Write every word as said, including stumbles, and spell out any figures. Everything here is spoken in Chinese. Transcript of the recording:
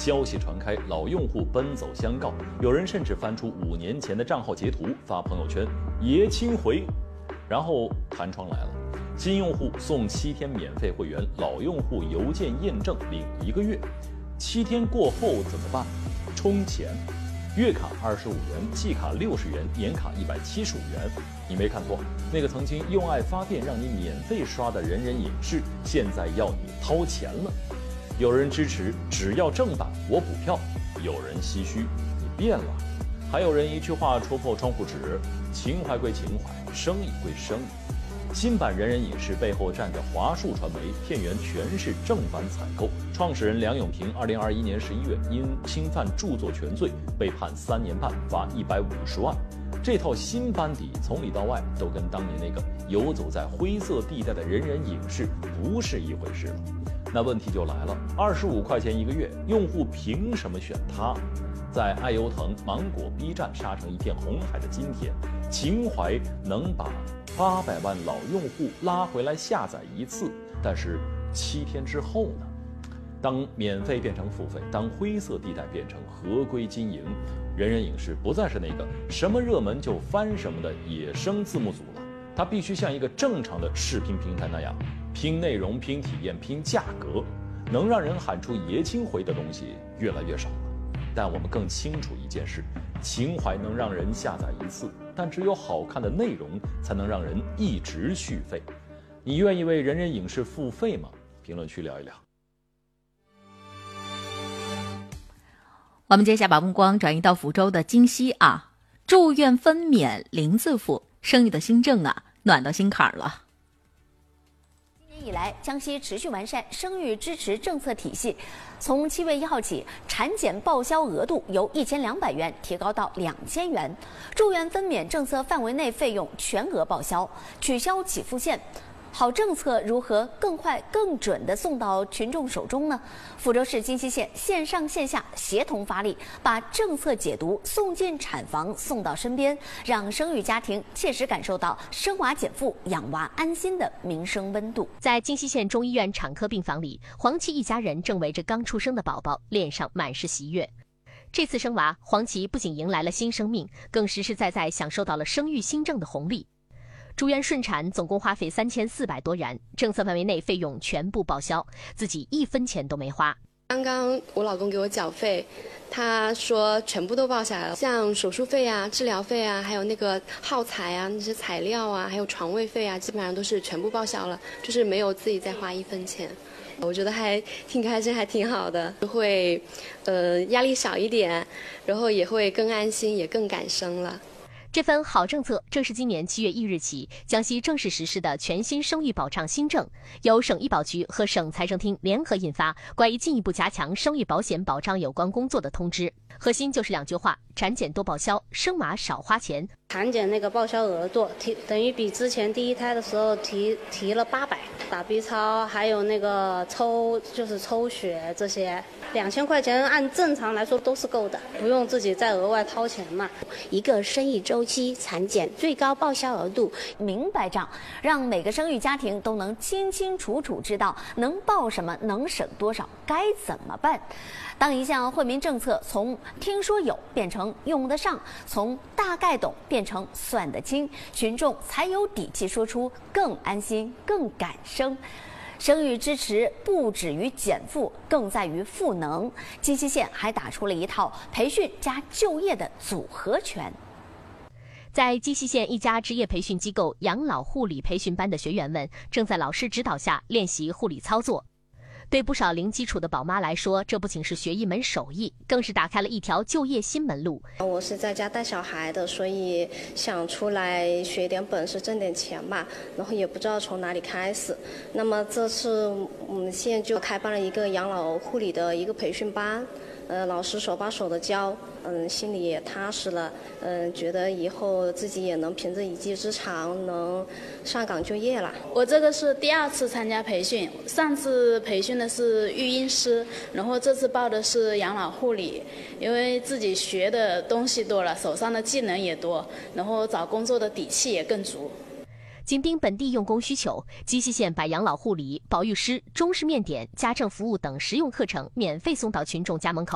消息传开，老用户奔走相告，有人甚至翻出五年前的账号截图发朋友圈爷青回。然后弹窗来了，新用户送七天免费会员，老用户邮件验证领一个月。七天过后怎么办？充钱，月卡二十五元，季卡六十元，年卡一百七十五元。你没看错，那个曾经用爱发电让你免费刷的人人影视，现在要你掏钱了。有人支持只要正版我补票，有人唏嘘你变了，还有人一句话戳破窗户纸：情怀归情怀，生意归生意。新版人人影视背后站着华数传媒，片源全是正版采购。创始人梁永平，二零二一年十一月因侵犯著作权罪被判三年半，罚一百五十万。这套新班底从里到外都跟当年那个游走在灰色地带的人人影视不是一回事了。那问题就来了，二十五块钱一个月，用户凭什么选它？在爱优腾、芒果、B 站杀成一片红海的今天，情怀能把八百万老用户拉回来下载一次，但是七天之后呢？当免费变成付费，当灰色地带变成合规经营，人人影视不再是那个什么热门就翻什么的野生字幕组了，它必须像一个正常的视频平台那样，拼内容、拼体验、拼价格，能让人喊出爷青回的东西越来越少了。但我们更清楚一件事，情怀能让人下载一次，但只有好看的内容才能让人一直续费。你愿意为人人影视付费吗？评论区聊一聊。 我们接下把目光转移到福州的京西啊，住院分娩零自付，生育的新政啊，暖到心坎了。 今年以来，江西持续完善生育支持政策体系。从七月一号起，产检报销额度由一千两百元提高到两千元，住院分娩政策范围内费用全额报销，取消起付线。好政策如何更快更准地送到群众手中呢？福州市京西县线上线下协同发力，把政策解读送进产房，送到身边，让生育家庭切实感受到生娃减负、养娃安心的民生温度。 在京西县中医院产科病房里，黄琦一家人正围着刚出生的宝宝，脸上满是喜悦。这次生娃，黄琦不仅迎来了新生命，更实实在在享受到了生育新政的红利。住院顺产总共花费三千四百多元，政策范围内费用全部报销，自己一分钱都没花。 刚刚我老公给我缴费，他说全部都报下来了，像手术费啊、治疗费啊，还有那个耗材啊、那些材料啊，还有床位费啊，基本上都是全部报销了，就是没有自己再花一分钱。我觉得还挺开心，还挺好的，会呃压力小一点，然后也会更安心，也更敢生了。 这份好政策正是今年七月一日起，江西正式实施的全新生育保障新政，由省医保局和省财政厅联合印发关于进一步加强生育保险保障有关工作的通知。核心就是两句话：产检多报销，生娃少花钱。 产检那个报销额度提等于比之前第一胎的时候提提了八百，打 B 超还有那个抽就是抽血这些，两千块钱按正常来说都是够的，不用自己再额外掏钱嘛。 一个生育周期产检最高报销额度明白账，让每个生育家庭都能清清楚楚知道能报什么，能省多少，该怎么办。当一项惠民政策从听说有变成用得上，从大概懂变成算得清，群众才有底气说出更安心、更敢生。生育支持不止于减负，更在于赋能。京西县还打出了一套培训加就业的组合拳。 在京西县一家职业培训机构养老护理培训班的学员们，正在老师指导下练习护理操作。对不少零基础的宝妈来说，这不仅是学一门手艺，更是打开了一条就业新门路。 我是在家带小孩的，所以想出来学点本事挣点钱吧，然后也不知道从哪里开始。那么这次我们县就开办了一个养老护理的一个培训班，呃，老师手把手的教，嗯，心里也踏实了，嗯，觉得以后自己也能凭着一技之长能上岗就业了。 我这个是第二次参加培训，上次培训的是育婴师，然后这次报的是养老护理，因为自己学的东西多了，手上的技能也多，然后找工作的底气也更足。 紧盯本地用工需求，京西县把养老护理、保育师、中式面点、家政服务等实用课程免费送到群众家门口。